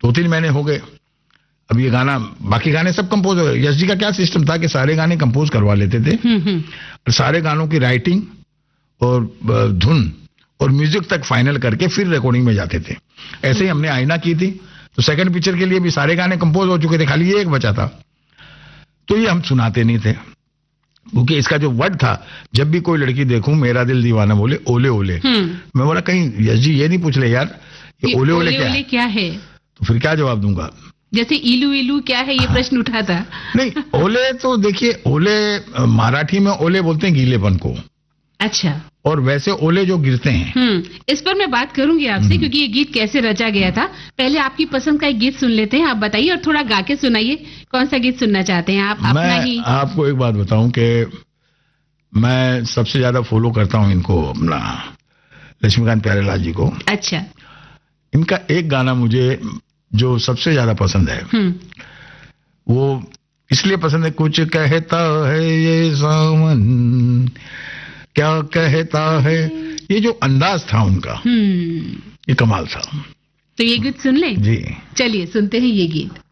2-3 महीने हो गए। अब ये गाना, बाकी गाने सब कंपोज हो गए। यश जी का क्या सिस्टम था कि सारे गाने कंपोज करवा लेते थे और सारे गानों की राइटिंग और धुन और म्यूजिक तक फाइनल करके फिर रिकॉर्डिंग में जाते थे। ऐसे ही हमने आईना की थी, तो सेकंड पिक्चर के लिए भी सारे गाने कंपोज हो चुके थे, खाली ये एक बचा था। तो ये हम सुनाते नहीं थे, क्योंकि इसका जो वर्ड था, जब भी कोई लड़की देखूं मेरा दिल दीवाना बोले ओले ओले। मैं बोला कहीं यश जी ये नहीं पूछ ले यार ये ओले ओले क्या है, तो फिर क्या जवाब दूंगा। जैसे इलू इलू क्या है, ये प्रश्न उठा था। नहीं, ओले तो देखिए, ओले मराठी में ओले बोलते हैं गीलेपन को। अच्छा। और वैसे ओले जो गिरते हैं। इस पर मैं बात करूंगी आपसे, क्योंकि ये गीत कैसे रचा गया था। पहले आपकी पसंद का एक गीत सुन लेते हैं, आप बताइए और थोड़ा गा के सुनाइए। कौन सा गीत सुनना चाहते हैं आप? अपना ही। आपको एक बात बताऊं कि मैं सबसे ज्यादा फॉलो करता हूं इनको, अपना लक्ष्मीकांत प्यारेलाल जी को। अच्छा। इनका एक गाना मुझे जो सबसे ज्यादा पसंद है, वो इसलिए पसंद है, कुछ कहता है ये सावन क्या कहता है, ये जो अंदाज था उनका, ये कमाल था। तो ये गीत सुन ले। जी चलिए सुनते हैं ये गीत।